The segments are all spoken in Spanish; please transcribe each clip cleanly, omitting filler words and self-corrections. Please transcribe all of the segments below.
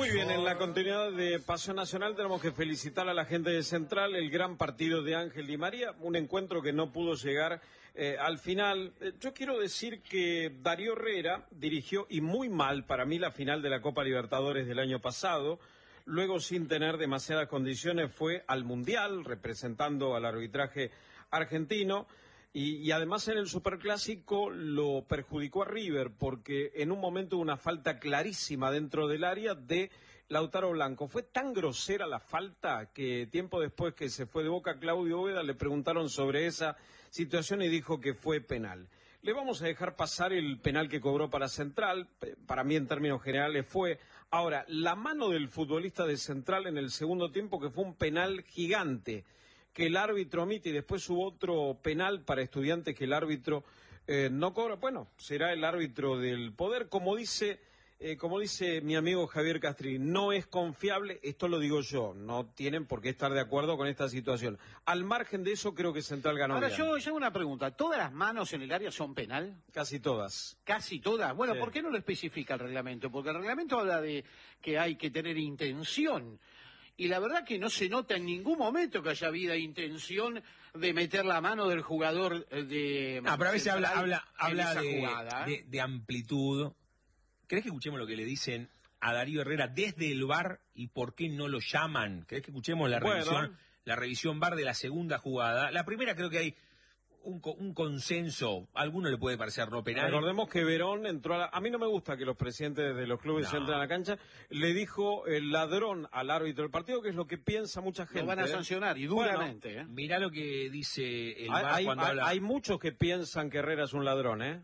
Muy bien, en la continuidad de Pasión Nacional tenemos que felicitar a la gente de Central, el gran partido de Ángel Di María, un encuentro que no pudo llegar al final. Yo quiero decir que Darío Herrera dirigió, y muy mal para mí, la final de la Copa Libertadores del año pasado. Luego, sin tener demasiadas condiciones, fue al Mundial, representando al arbitraje argentino. Y además en el Superclásico lo perjudicó a River porque en un momento hubo una falta clarísima dentro del área de Lautaro Blanco. Fue tan grosera la falta que tiempo después que se fue de Boca, Claudio Bóveda le preguntaron sobre esa situación y dijo que fue penal. Le vamos a dejar pasar el penal que cobró para Central, para mí en términos generales fue. Ahora, la mano del futbolista de Central en el segundo tiempo, que fue un penal gigante, que el árbitro omite, y después hubo otro penal para Estudiantes que el árbitro no cobra. Bueno, será el árbitro del poder, como dice mi amigo Javier Castri, no es confiable, esto lo digo yo, no tienen por qué estar de acuerdo con esta situación. Al margen de eso, creo que Central ganó. Ahora, yo hago una pregunta, ¿todas las manos en el área son penal? Casi todas. ¿Casi todas? Bueno, sí. ¿Por qué no lo especifica el reglamento? Porque el reglamento habla de que hay que tener intención. Y la verdad que no se nota en ningún momento que haya habido intención de meter la mano del jugador de... No, pero a veces habla jugada, de amplitud. ¿Querés que escuchemos lo que le dicen a Darío Herrera desde el VAR y por qué no lo llaman? ¿Querés que escuchemos la revisión VAR de la segunda jugada? La primera creo que hay un consenso, a alguno le puede parecer no penal. Recordemos que Verón entró a mí no me gusta que los presidentes de los clubes entren a la cancha, le dijo el ladrón al árbitro del partido, que es lo que piensa mucha gente. Lo van a sancionar, y duramente. Bueno, mirá lo que dice el VAR cuando habla. Hay muchos que piensan que Herrera es un ladrón, ¿eh?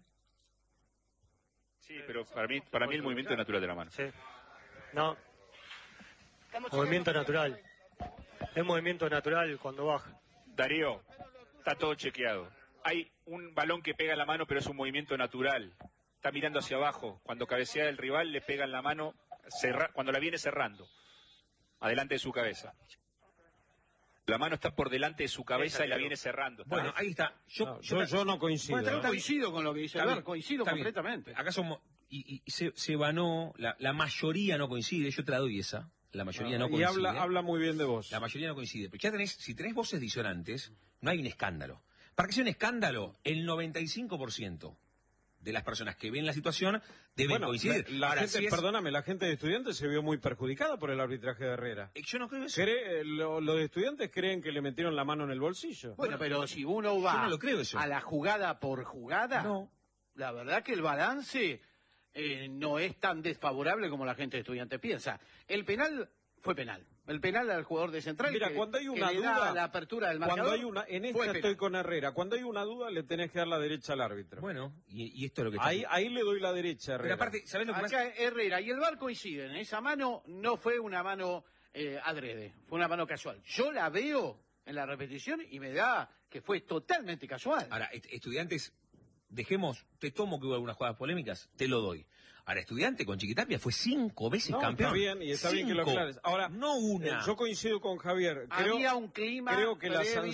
Sí, pero para mí el movimiento es natural de la mano. Sí. No. Movimiento natural. Es movimiento natural cuando baja. Darío, está todo chequeado. Hay un balón que pega en la mano, pero es un movimiento natural. Está mirando hacia abajo. Cuando cabecea el rival, le pega en la mano, cuando la viene cerrando, adelante de su cabeza. La mano está por delante de su cabeza y la viene cerrando. Bueno, ahí está. Yo no coincido. Bueno, coincido con lo que dice el VAR, coincido completamente. Acá somos... Y se vanó, la mayoría no coincide, yo te la doy esa. La mayoría no coincide. Y habla muy bien de vos. La mayoría no coincide. Pero ya si tenés voces disonantes, no hay un escándalo. Para que sea un escándalo, el 95% de las personas que ven la situación deben coincidir. Ahora, perdóname, la gente de Estudiantes se vio muy perjudicada por el arbitraje de Herrera. Yo no creo eso. Los de Estudiantes creen que le metieron la mano en el bolsillo. Bueno, pero si uno va no lo creo eso. A la jugada por jugada, la verdad que el balance no es tan desfavorable como la gente de Estudiantes piensa. El penal fue penal. El penal al jugador de Central. Mira, cuando hay una duda, la apertura del marcador, en esta estoy con Herrera. Cuando hay una duda, le tenés que dar la derecha al árbitro. Bueno, y esto es lo que ahí le doy la derecha a Herrera. Pero aparte, ¿sabés lo que pasa? Herrera y el VAR coinciden. Esa mano no fue una mano adrede, fue una mano casual. Yo la veo en la repetición y me da que fue totalmente casual. Ahora, Estudiantes, te tomo que hubo algunas jugadas polémicas, te lo doy. Ahora, Estudiante con Chiquitapia fue 5 veces campeón. Está bien, y está bien que lo aclares. Ahora, no una. Yo coincido con Javier. Había un clima creo que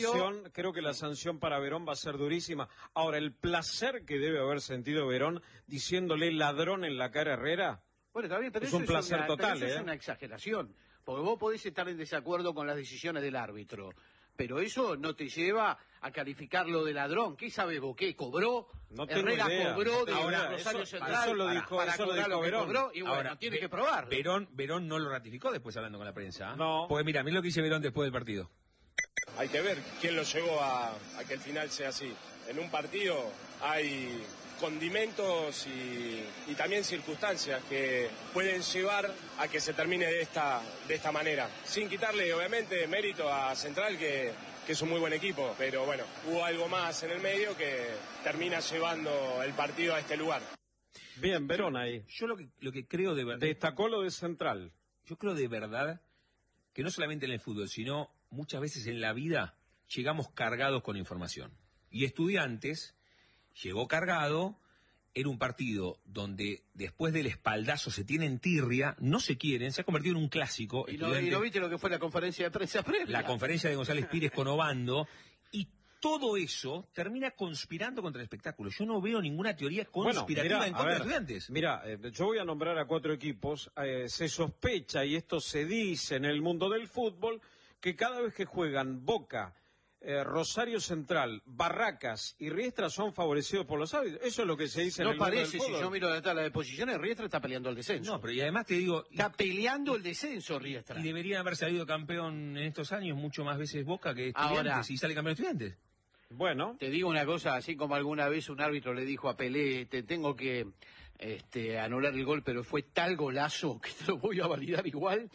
la sanción para Verón va a ser durísima. Ahora, el placer que debe haber sentido Verón diciéndole ladrón en la cara a Herrera. Bueno, está bien, pero es un placer total, pero eso es una exageración. Porque vos podés estar en desacuerdo con las decisiones del árbitro, pero eso no te lleva a calificarlo de ladrón. ¿Qué sabes vos? ¿Qué cobró? No tengo Herrera idea. cobró de Ahora, Rosario Central eso lo dijo Verón. Cobró, y bueno, ahora, tiene que probar. Verón no lo ratificó después hablando con la prensa. No. Porque mira lo que dice Verón después del partido. Hay que ver quién lo llevó a que el final sea así. En un partido hay condimentos y también circunstancias que pueden llevar a que se termine de esta manera. Sin quitarle, obviamente, mérito a Central, que es un muy buen equipo, pero bueno, hubo algo más en el medio que termina llevando el partido a este lugar. Bien, Verón ahí. Yo lo que creo de verdad... Destacó lo de Central. Yo creo de verdad que no solamente en el fútbol, sino muchas veces en la vida llegamos cargados con información. Y Estudiantes llegó cargado, era un partido donde después del espaldazo se tienen tirria, no se quieren, se ha convertido en un clásico. ¿Y no viste lo que fue la conferencia de prensa previa? La conferencia de González Pires con Obando, y todo eso termina conspirando contra el espectáculo. Yo no veo ninguna teoría conspirativa en contra de estudiantes. Mira, yo voy a nombrar a 4 equipos. Se sospecha, y esto se dice en el mundo del fútbol, que cada vez que juegan Boca, Rosario Central, Barracas y Riestra son favorecidos por los árbitros. Eso es lo que se dice en el mundo del fútbol. No parece, si yo miro la tabla de posiciones, Riestra está peleando el descenso. No, pero y además te digo... Está peleando el descenso, Riestra. Y debería haber salido campeón en estos años mucho más veces Boca que Estudiantes. Ahora, y sale campeón Estudiantes. Bueno. Te digo una cosa, así como alguna vez un árbitro le dijo a Pelé, te tengo que anular el gol, pero fue tal golazo que te lo voy a validar igual.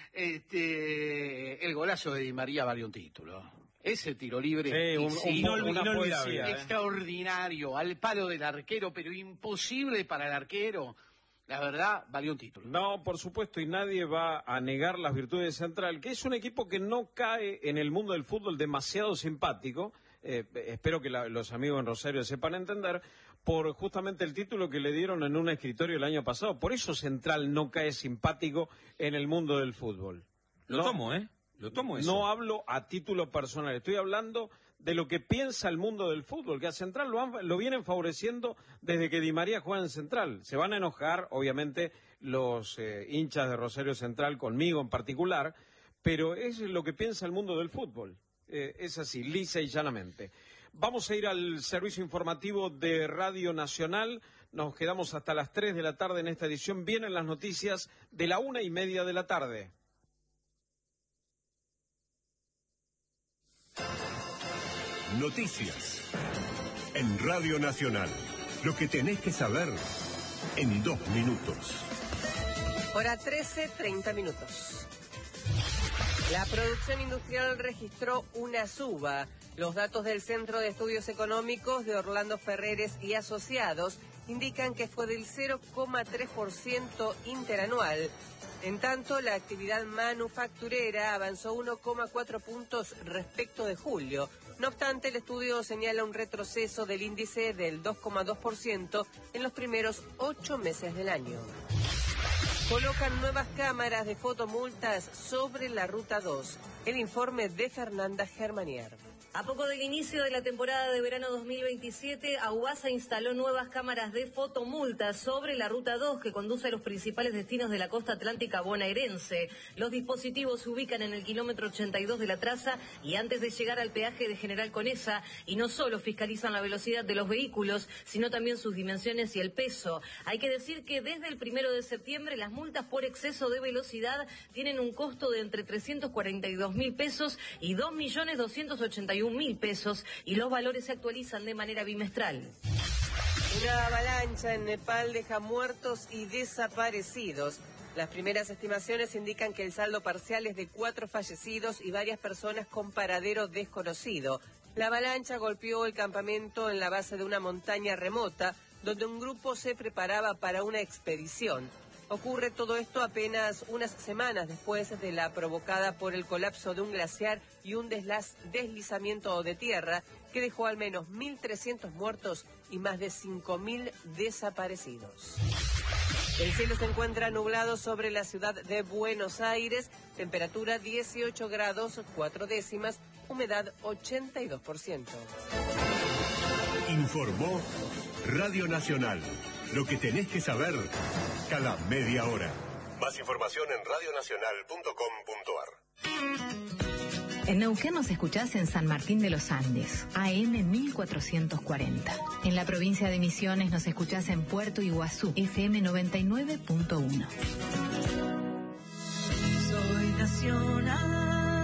El golazo de Di María valió un título. Ese tiro libre inolvidable, extraordinario, al palo del arquero, pero imposible para el arquero. La verdad, valió un título. No, por supuesto, y nadie va a negar las virtudes de Central, que es un equipo que no cae en el mundo del fútbol demasiado simpático. Espero que los amigos en Rosario sepan entender, por justamente el título que le dieron en un escritorio el año pasado. Por eso Central no cae simpático en el mundo del fútbol. Lo tomo eso. No hablo a título personal, estoy hablando de lo que piensa el mundo del fútbol, que a Central lo vienen favoreciendo desde que Di María juega en Central. Se van a enojar, obviamente, los hinchas de Rosario Central conmigo en particular, pero es lo que piensa el mundo del fútbol. Es así, lisa y llanamente. Vamos a ir al servicio informativo de Radio Nacional. Nos quedamos hasta las 3 de la tarde en esta edición. Vienen las noticias de la 1:30 de la tarde. Noticias en Radio Nacional. Lo que tenés que saber en 2 minutos. Hora 13, 30 minutos. La producción industrial registró una suba. Los datos del Centro de Estudios Económicos de Orlando Ferreres y Asociados indican que fue del 0,3% interanual. En tanto, la actividad manufacturera avanzó 1,4 puntos respecto de julio. No obstante, el estudio señala un retroceso del índice del 2,2% en los primeros 8 meses del año. Colocan nuevas cámaras de fotomultas sobre la Ruta 2. El informe de Fernanda Germanier. A poco del inicio de la temporada de verano 2027, Aubasa instaló nuevas cámaras de fotomultas sobre la Ruta 2 que conduce a los principales destinos de la costa atlántica bonaerense. Los dispositivos se ubican en el kilómetro 82 de la traza y antes de llegar al peaje de General Conesa, y no solo fiscalizan la velocidad de los vehículos, sino también sus dimensiones y el peso. Hay que decir que desde el 1 de septiembre las multas por exceso de velocidad tienen un costo de entre 342.000 pesos y 2.281.000 pesos, y los valores se actualizan de manera bimestral. Una avalancha en Nepal deja muertos y desaparecidos. Las primeras estimaciones indican que el saldo parcial es de 4 fallecidos y varias personas con paradero desconocido. La avalancha golpeó el campamento en la base de una montaña remota, donde un grupo se preparaba para una expedición. Ocurre todo esto apenas unas semanas después de la provocada por el colapso de un glaciar y un deslizamiento de tierra que dejó al menos 1.300 muertos y más de 5.000 desaparecidos. El cielo se encuentra nublado sobre la ciudad de Buenos Aires, temperatura 18 grados 4 décimas, humedad 82%. Informó Radio Nacional. Lo que tenés que saber cada media hora. Más información en radionacional.com.ar. En Neuquén nos escuchás en San Martín de los Andes, AM 1440. En la provincia de Misiones nos escuchás en Puerto Iguazú, FM 99.1. Soy nacional.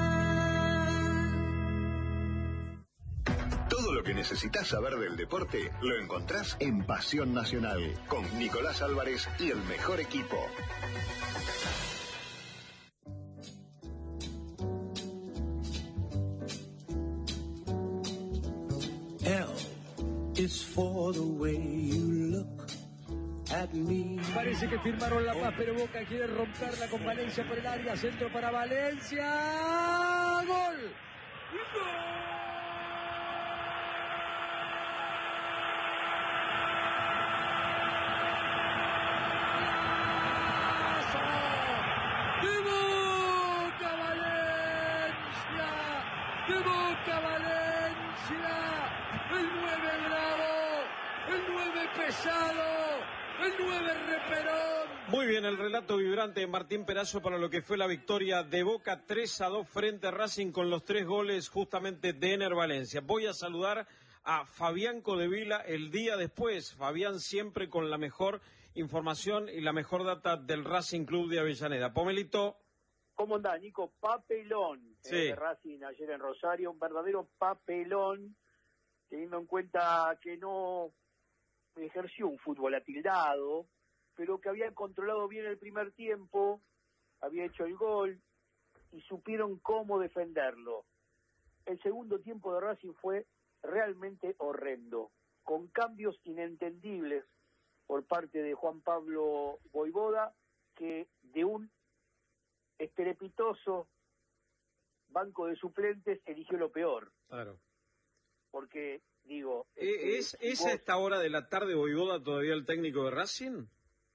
Todo lo que necesitas saber del deporte lo encontrás en Pasión Nacional, con Nicolás Álvarez y el mejor equipo. L is for the way you look at me. Parece que firmaron la paz, pero Boca quiere romperla con Valencia por el área. Centro para Valencia. ¡Gol! ¡Gol! ¡De Boca Valencia! velocidad, el 9 bravo, el 9 pesado, el 9 reperón. Muy bien, el relato vibrante de Martín Perazo para lo que fue la victoria de Boca 3-2 frente a Racing con los 3 goles justamente de Ener Valencia. Voy a saludar a Fabián Codevila el día después. Fabián siempre con la mejor información y la mejor data del Racing Club de Avellaneda. Pomelito. ¿Cómo andás, Nico? Papelón de Racing ayer en Rosario, un verdadero papelón, teniendo en cuenta que no ejerció un fútbol atildado, pero que había controlado bien el primer tiempo, había hecho el gol y supieron cómo defenderlo. El segundo tiempo de Racing fue realmente horrendo, con cambios inentendibles por parte de Juan Pablo Voivoda, que de un estrepitoso banco de suplentes eligió lo peor. Claro. Porque, digo... ¿Es a esta hora de la tarde Voivoda todavía el técnico de Racing?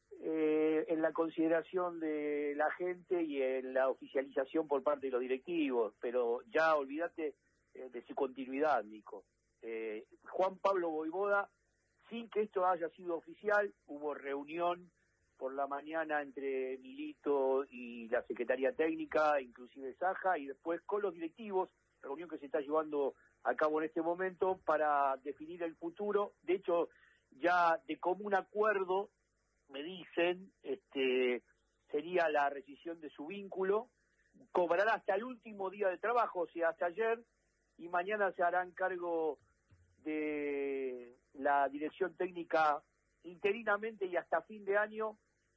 En la consideración de la gente y en la oficialización por parte de los directivos, pero ya olvídate de su continuidad, Nico. Juan Pablo Voivoda, sin que esto haya sido oficial, hubo reunión por la mañana entre Milito y la Secretaría Técnica, inclusive Saja, y después con los directivos, reunión que se está llevando a cabo en este momento para definir el futuro. De hecho, ya de común acuerdo, me dicen, sería la rescisión de su vínculo, cobrará hasta el último día de trabajo, o sea, hasta ayer, y mañana se harán cargo de la dirección técnica interinamente y hasta fin de año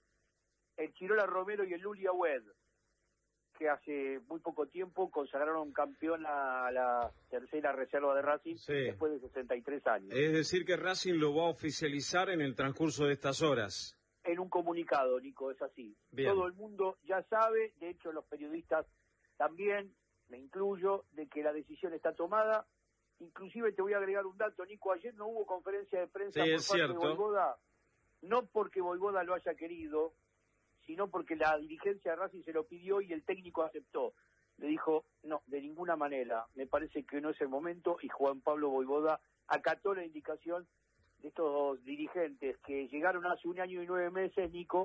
el Chirola Romero y el Luli Agüed, que hace muy poco tiempo consagraron campeón a la tercera reserva de Racing después de 63 años. Es decir, que Racing lo va a oficializar en el transcurso de estas horas. En un comunicado, Nico, es así. Bien. Todo el mundo ya sabe, de hecho los periodistas también, me incluyo, de que la decisión está tomada. Inclusive te voy a agregar un dato, Nico, ayer no hubo conferencia de prensa por parte de Voivoda, no porque Voivoda lo haya querido, sino porque la dirigencia de Racing se lo pidió y el técnico aceptó. Le dijo, no, de ninguna manera, me parece que no es el momento, y Juan Pablo Voivoda acató la indicación de estos dirigentes que llegaron hace 1 año y 9 meses, Nico,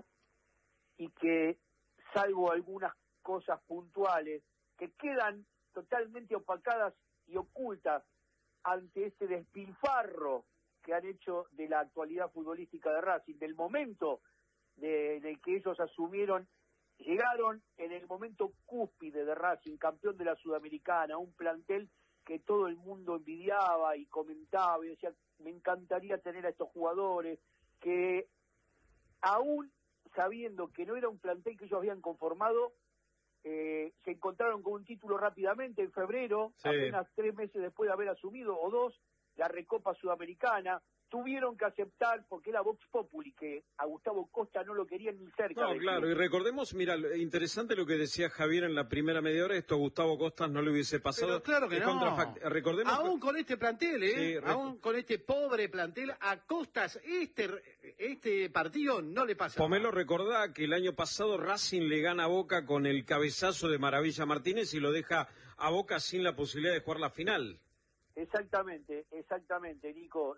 y que, salvo algunas cosas puntuales, que quedan totalmente opacadas y ocultas ante este despilfarro que han hecho de la actualidad futbolística de Racing, del momento del que ellos asumieron, llegaron en el momento cúspide de Racing, campeón de la Sudamericana, un plantel que todo el mundo envidiaba y comentaba y decía, me encantaría tener a estos jugadores, que aún sabiendo que no era un plantel que ellos habían conformado, se encontraron con un título rápidamente en febrero, apenas 3 meses después de haber asumido, o 2, la Recopa Sudamericana. Tuvieron que aceptar, porque era Vox Populi, que a Gustavo Costa no lo querían ni cerca. No, claro, y recordemos, mira, interesante lo que decía Javier en la primera media hora, esto a Gustavo Costa no le hubiese pasado. Pero claro que no. Recordemos aún con este plantel, aún con este pobre plantel, a Costas este partido no le pasa. Pomelo, recordá que el año pasado Racing le gana a Boca con el cabezazo de Maravilla Martínez y lo deja a Boca sin la posibilidad de jugar la final. Exactamente, Nico.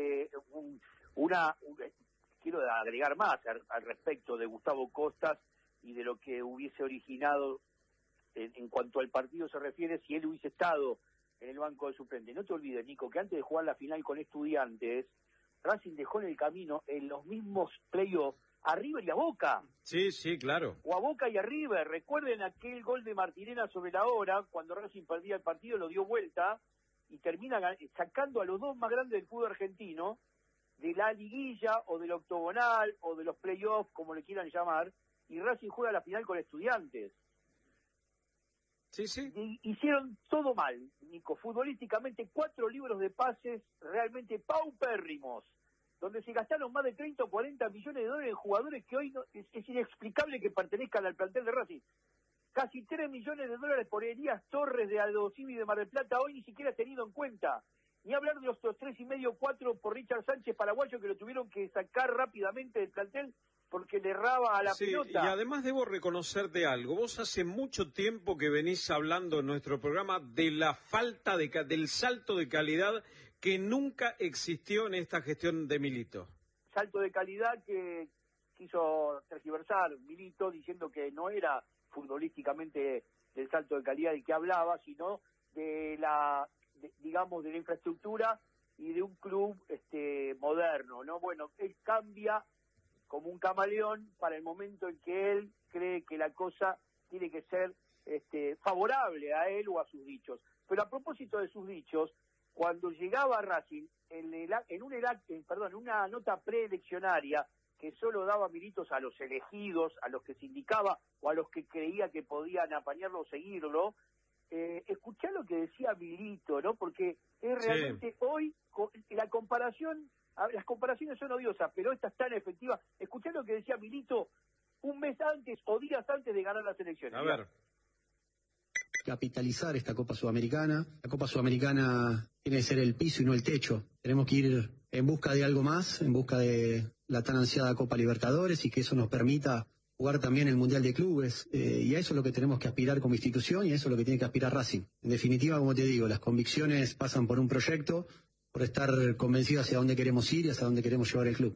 Quiero agregar más al respecto de Gustavo Costas y de lo que hubiese originado en cuanto al partido se refiere, si él hubiese estado en el banco de suplentes. No te olvides, Nico, que antes de jugar la final con Estudiantes, Racing dejó en el camino en los mismos playoffs a River y a Boca. Sí, claro. O a Boca y a River. Recuerden aquel gol de Martinena sobre la hora, cuando Racing perdía el partido, lo dio vuelta y termina sacando a los 2 más grandes del fútbol argentino de la liguilla o del octogonal o de los playoffs, como le quieran llamar, y Racing juega la final con Estudiantes. Sí. Y hicieron todo mal, Nico. Futbolísticamente, 4 libros de pases realmente paupérrimos, donde se gastaron más de 30 o 40 millones de dólares en jugadores que hoy es inexplicable que pertenezcan al plantel de Racing. Casi 3 millones de dólares por Elías Torres de Aldo Civi de Mar del Plata, hoy ni siquiera es tenido en cuenta. Ni hablar de los 3,5, 4 por Richard Sánchez, paraguayo, que lo tuvieron que sacar rápidamente del plantel porque le erraba a la pelota. Y además debo reconocerte algo. Vos hace mucho tiempo que venís hablando en nuestro programa de la falta del salto de calidad que nunca existió en esta gestión de Milito. Salto de calidad que quiso tergiversar Milito diciendo que no era futbolísticamente del salto de calidad del que hablaba, sino de la infraestructura y de un club moderno, ¿no? Bueno, él cambia como un camaleón para el momento en que él cree que la cosa tiene que ser favorable a él o a sus dichos. Pero a propósito de sus dichos, cuando llegaba a Racing, en una nota preeleccionaria que solo daba méritos a los elegidos, a los que se indicaba o a los que creía que podían apañarlo o seguirlo, escuchá lo que decía Milito, ¿no? Porque es realmente hoy las comparaciones son odiosas, pero esta es tan efectiva. Escuchá lo que decía Milito un mes antes o días antes de ganar las elecciones. A ver. Capitalizar esta Copa Sudamericana. La Copa Sudamericana tiene que ser el piso y no el techo. Tenemos que ir en busca de algo más, en busca de la tan ansiada Copa Libertadores y que eso nos permita jugar también el Mundial de Clubes, y a eso es lo que tenemos que aspirar como institución y a eso es lo que tiene que aspirar Racing. En definitiva, como te digo, las convicciones pasan por un proyecto, por estar convencidos hacia dónde queremos ir y hacia dónde queremos llevar el club.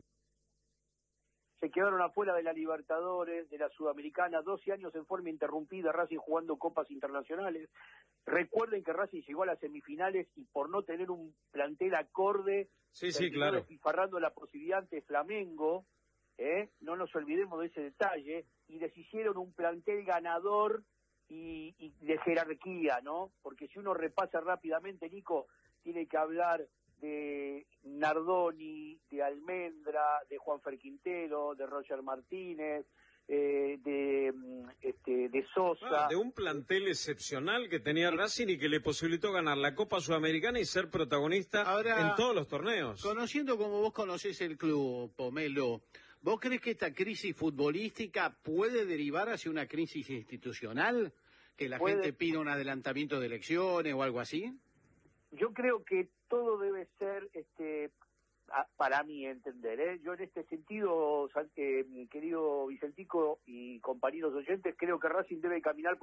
Se quedaron afuera de la Libertadores, de la Sudamericana, 12 años en forma interrumpida, Racing jugando copas internacionales. Recuerden que Racing llegó a las semifinales y por no tener un plantel acorde, claro, despilfarrando la posibilidad ante Flamengo, no nos olvidemos de ese detalle, y deshicieron un plantel ganador y de jerarquía, ¿no? Porque si uno repasa rápidamente, Nico, tiene que hablar de Nardoni, de Almendra, de Juanfer Quintero, de Roger Martínez, de Sosa. De un plantel excepcional que tenía Racing y que le posibilitó ganar la Copa Sudamericana y ser protagonista en todos los torneos. Conociendo como vos conocés el club, Pomelo, ¿vos crees que esta crisis futbolística puede derivar hacia una crisis institucional? ¿Que la gente pida un adelantamiento de elecciones o algo así? Yo creo que todo debe ser, para mí entender, yo en este sentido, querido Vicentico y compañeros oyentes, creo que Racing debe caminar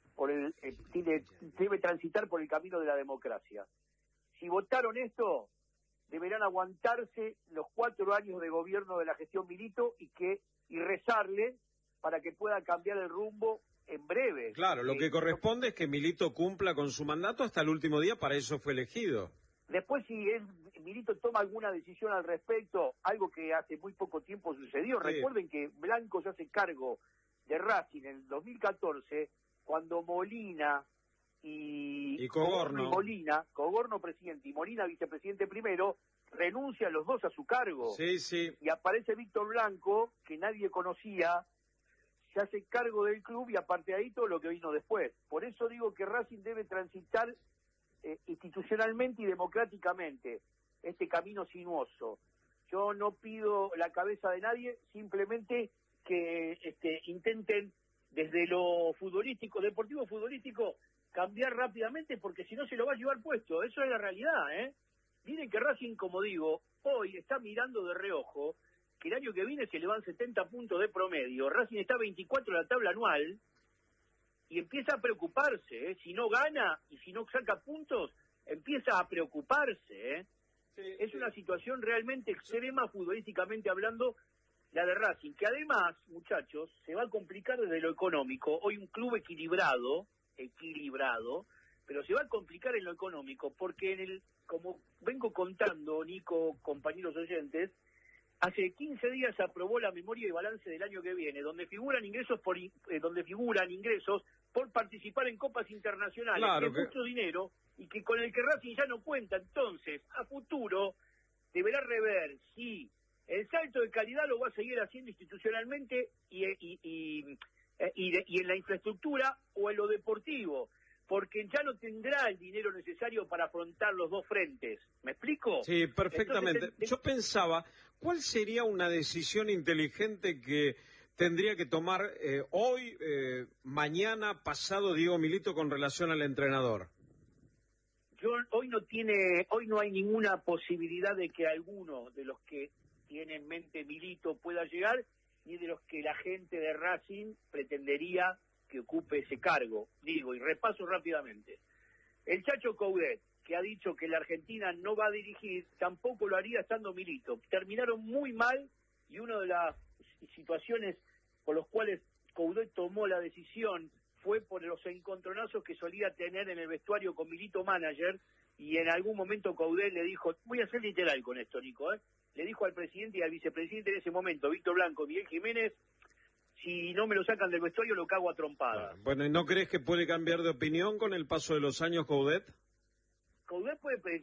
debe transitar por el camino de la democracia. Si votaron esto, deberán aguantarse los 4 años de gobierno de la gestión Milito y rezarle para que pueda cambiar el rumbo en breve. Claro, lo que corresponde es que Milito cumpla con su mandato hasta el último día, para eso fue elegido. Después, si Milito toma alguna decisión al respecto, algo que hace muy poco tiempo sucedió, recuerden que Blanco se hace cargo de Racing en el 2014, cuando Molina y Cogorno presidente y Molina vicepresidente primero, renuncian los dos a su cargo. Y aparece Víctor Blanco, que nadie conocía, se hace cargo del club y aparte de ahí todo lo que vino después. Por eso digo que Racing debe transitar institucionalmente y democráticamente este camino sinuoso. Yo no pido la cabeza de nadie, simplemente que intenten desde lo futbolístico, deportivo futbolístico, cambiar rápidamente, porque si no se lo va a llevar puesto. Eso es la realidad, Miren que Racing, como digo, hoy está mirando de reojo que el año que viene se le van 70 puntos de promedio. Racing está 24 en la tabla anual y empieza a preocuparse, Si no gana y si no saca puntos, empieza a preocuparse, Es una situación realmente extrema futbolísticamente hablando, la de Racing, que además, muchachos, se va a complicar desde lo económico. Hoy un club equilibrado, pero se va a complicar en lo económico, porque como vengo contando, Nico, compañeros oyentes, hace 15 días se aprobó la memoria y balance del año que viene, donde figuran ingresos por participar en copas internacionales, que es mucho dinero y que con el que Racing ya no cuenta. Entonces, a futuro deberá rever si el salto de calidad lo va a seguir haciendo institucionalmente y en la infraestructura o en lo deportivo, porque ya no tendrá el dinero necesario para afrontar los dos frentes. ¿Me explico? Sí, perfectamente. Entonces, yo pensaba, ¿cuál sería una decisión inteligente que tendría que tomar hoy, mañana, pasado Diego Milito con relación al entrenador? hoy no hay ninguna posibilidad de que alguno de los que tiene en mente Milito pueda llegar, ni de los que la gente de Racing pretendería que ocupe ese cargo. Digo, y repaso rápidamente. El Chacho Coudet, que ha dicho que la Argentina no va a dirigir, tampoco lo haría estando Milito. Terminaron muy mal, y una de las situaciones por las cuales Coudet tomó la decisión fue por los encontronazos que solía tener en el vestuario con Milito manager, y en algún momento Coudet le dijo, voy a ser literal con esto, Nico, le dijo al presidente y al vicepresidente en ese momento, Víctor Blanco y Miguel Jiménez, si no me lo sacan del vestuario lo cago a trompadas. Bueno, ¿y no crees que puede cambiar de opinión con el paso de los años Coudet? Coudet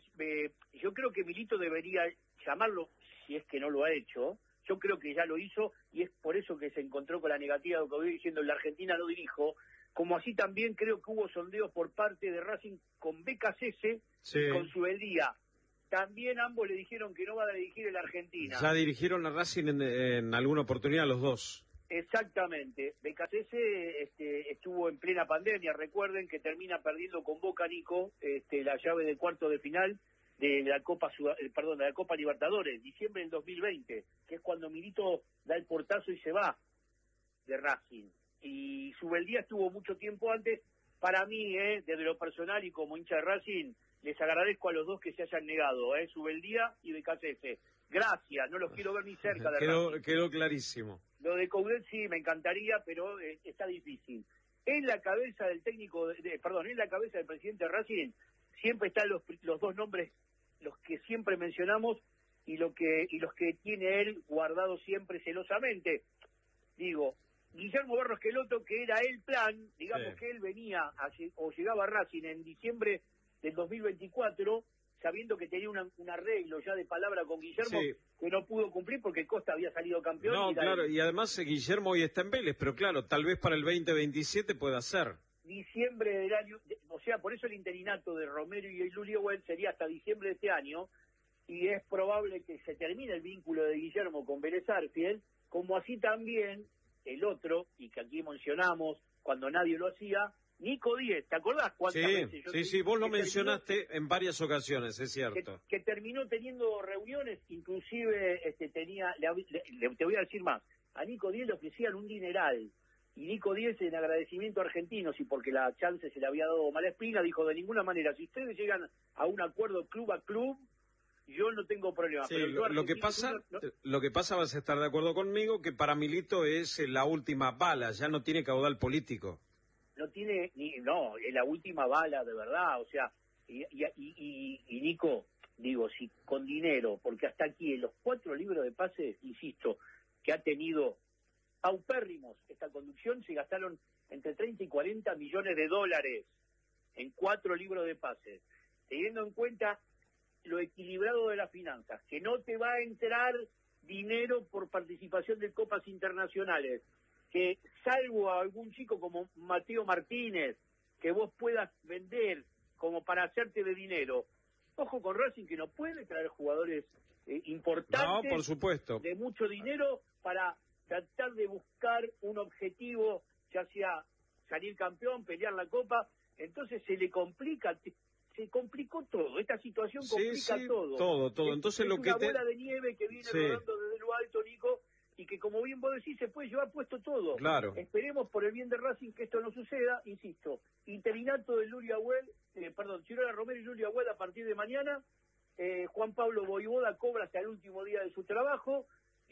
yo creo que Milito debería llamarlo, si es que no lo ha hecho. Yo creo que ya lo hizo, y es por eso que se encontró con la negativa de Coudet diciendo en la Argentina no dirijo, como así también creo que hubo sondeos por parte de Racing con Becasese y con Subeldía. También ambos le dijeron que no van a dirigir en la Argentina. Ya dirigieron a Racing en alguna oportunidad los dos. Exactamente. Becasese estuvo en plena pandemia, recuerden que termina perdiendo con Boca, Nico, la llave de cuarto de final de la Copa Libertadores, diciembre del 2020, que es cuando Milito da el portazo y se va de Racing. Y Subeldía estuvo mucho tiempo antes. Para mí, desde lo personal y como hincha de Racing, les agradezco a los dos que se hayan negado, Subeldía y Becasese. Gracias, no los quiero ver ni cerca de Racing. Quedó clarísimo. Lo de Coudet sí, me encantaría, pero está difícil. En la cabeza del técnico, en la cabeza del presidente de Racing, siempre están los dos nombres, los que siempre mencionamos, y los que tiene él guardado siempre celosamente. Digo, Guillermo Barros Queloto, que era el plan, digamos que él venía o llegaba a Racing en diciembre del 2024, sabiendo que tenía un arreglo ya de palabra con Guillermo, que no pudo cumplir porque Costa había salido campeón. No, claro, y además Guillermo hoy está en Vélez, pero claro, tal vez para el 2027 pueda ser. Diciembre del año, o sea, por eso el interinato de Romero y Lulio Well sería hasta diciembre de este año, y es probable que se termine el vínculo de Guillermo con Vélez Arfiel, como así también el otro, y que aquí mencionamos cuando nadie lo hacía, Nico Díez. ¿Te acordás cuántas veces? Sí, vos lo mencionaste en varias ocasiones, es cierto. Que terminó teniendo reuniones, inclusive te voy a decir más, a Nico Díez le ofrecían un dineral, y Nico Díez, en agradecimiento a Argentinos y porque la chance se le había dado Malespina, dijo, de ninguna manera, si ustedes llegan a un acuerdo club a club, yo no tengo problema. Sí, pero lo que pasa, vas a estar de acuerdo conmigo, que para Milito es la última bala, ya no tiene caudal político. No tiene, es la última bala de verdad, o sea, y Nico, digo, si con dinero, porque hasta aquí en los 4 libros de pases, insisto, que ha tenido paupérrimos esta conducción, se gastaron entre 30 y 40 millones de dólares en 4 libros de pases, teniendo en cuenta lo equilibrado de las finanzas, que no te va a entrar dinero por participación de copas internacionales, que salvo a algún chico como Mateo Martínez, que vos puedas vender como para hacerte de dinero. Ojo con Racing, que no puede traer jugadores importantes, por supuesto, de mucho dinero para tratar de buscar un objetivo, ya sea salir campeón, pelear la copa. Entonces se complicó todo, esta situación complica todo. Entonces es una bola de nieve que viene rodando desde lo alto, Nico, y que, como bien vos decís, se puede llevar puesto todo. Claro. Esperemos por el bien de Racing que esto no suceda, insisto. Interinato de Chirola Romero y Lulio Agüel a partir de mañana. Juan Pablo Voivoda cobra hasta el último día de su trabajo.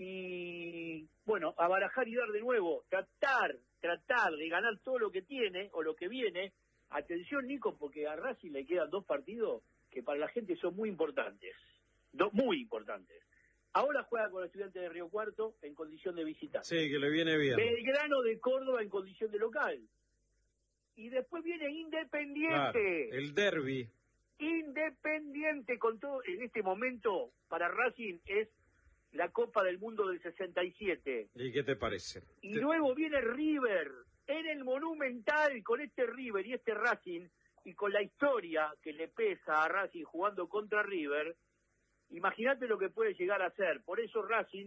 Y, bueno, a barajar y dar de nuevo. Tratar de ganar todo lo que tiene o lo que viene. Atención, Nico, porque a Racing le quedan 2 partidos que para la gente son muy importantes. Muy importantes. Ahora juega con el Estudiantes de Río Cuarto en condición de visitante. Sí, que le viene bien. Belgrano de Córdoba en condición de local. Y después viene Independiente. Claro, el derbi. Independiente, con todo, en este momento, para Racing es la Copa del Mundo del 67. ¿Y qué te parece? Y luego viene River, en el Monumental, con este River y este Racing, y con la historia que le pesa a Racing jugando contra River. Imagínate lo que puede llegar a ser. Por eso Racing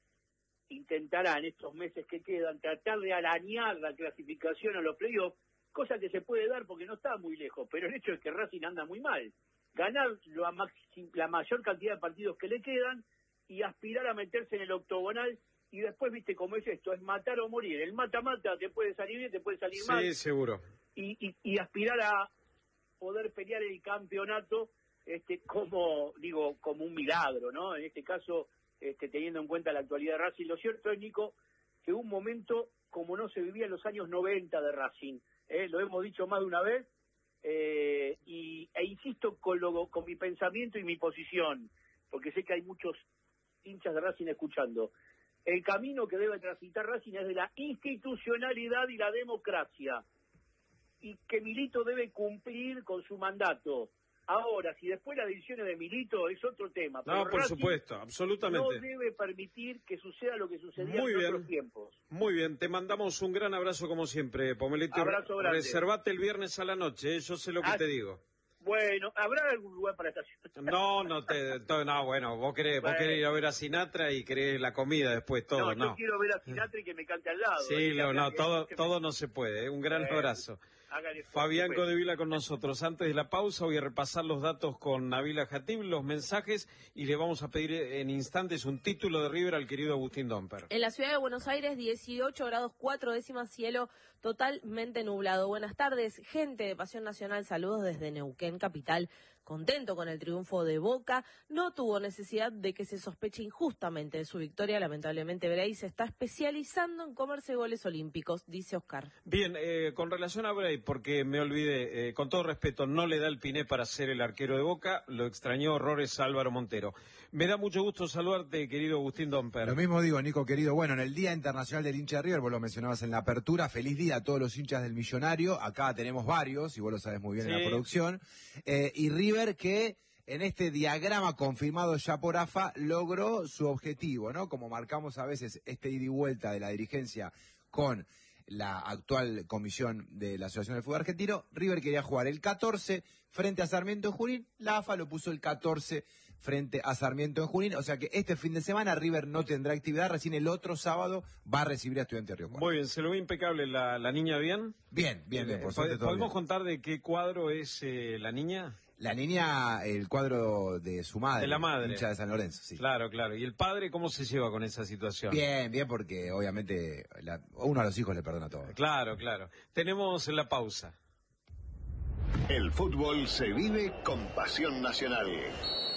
intentará en estos meses que quedan tratar de arañar la clasificación a los playoffs, cosa que se puede dar porque no está muy lejos, pero el hecho es que Racing anda muy mal. Ganar la mayor cantidad de partidos que le quedan y aspirar a meterse en el octogonal, y después, viste cómo es esto, es matar o morir. El mata-mata te puede salir bien, te puede salir mal. Sí, seguro. Y aspirar a poder pelear el campeonato como un milagro, ¿no? En este caso, teniendo en cuenta la actualidad de Racing. Lo cierto es, Nico, que un momento como no se vivía en los años 90 de Racing, lo hemos dicho más de una vez, e insisto con mi pensamiento y mi posición, porque sé que hay muchos hinchas de Racing escuchando. El camino que debe transitar Racing es de la institucionalidad y la democracia, y que Milito debe cumplir con su mandato. Ahora, si después las decisiones de Milito es otro tema. No, por supuesto, absolutamente. No debe permitir que suceda lo que sucedía en otros tiempos. Muy bien, te mandamos un gran abrazo como siempre, Pomelito. Abrazo grande. Reservate el viernes a la noche, yo sé lo que te digo. Bueno, ¿habrá algún lugar para estacionar? No, bueno, vos querés ir a ver a Sinatra y querés la comida después, todo, no. Yo quiero ver a Sinatra y que me cante al lado. Sí, todo no se puede, un gran abrazo. Fabián Codevila con nosotros. Antes de la pausa voy a repasar los datos con Nabila Jatib, los mensajes, y le vamos a pedir en instantes un título de River al querido Agustín Domper. En la ciudad de Buenos Aires, 18 grados 4 décimas, cielo totalmente nublado. Buenas tardes, gente de Pasión Nacional, saludos desde Neuquén, capital. Contento con el triunfo de Boca, no tuvo necesidad de que se sospeche injustamente de su victoria. Lamentablemente, Bray se está especializando en comerse goles olímpicos, dice Oscar. Bien, con relación a Bray, porque me olvidé, con todo respeto, no le da el piné para ser el arquero de Boca, lo extrañó horrores Álvaro Montero. Me da mucho gusto saludarte, querido Agustín Domper. Lo mismo digo, Nico, querido. Bueno, en el Día Internacional del Hincha de River, vos lo mencionabas en la apertura, feliz día a todos los hinchas del Millonario. Acá tenemos varios, y vos lo sabés muy bien en la producción. Y River, que en este diagrama confirmado ya por AFA logró su objetivo, ¿no? Como marcamos a veces ida y vuelta de la dirigencia con la actual comisión de la Asociación del Fútbol Argentino, River quería jugar el 14 frente a Sarmiento en Junín, la AFA lo puso el 14 frente a Sarmiento en Junín, o sea que este fin de semana River no tendrá actividad, recién el otro sábado va a recibir a Estudiantes de Río Cuarto. Muy bien, ¿se lo ve impecable la niña bien? Bien, por suerte todo ¿Podemos bien. contar de qué cuadro es la niña? La niña, el cuadro de su madre. De la madre. Hincha de San Lorenzo, sí. Claro. ¿Y el padre cómo se lleva con esa situación? Bien, porque obviamente uno a los hijos le perdona todo. Claro. Tenemos la pausa. El fútbol se vive con Pasión Nacional.